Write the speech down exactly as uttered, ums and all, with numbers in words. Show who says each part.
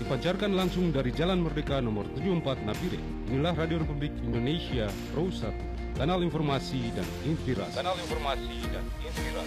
Speaker 1: Dipancarkan langsung dari Jalan Merdeka nomor tujuh puluh empat Nabire. Inilah Radio Republik Indonesia Pro satu, kanal informasi dan inspirasi. Kanal informasi dan inspirasi.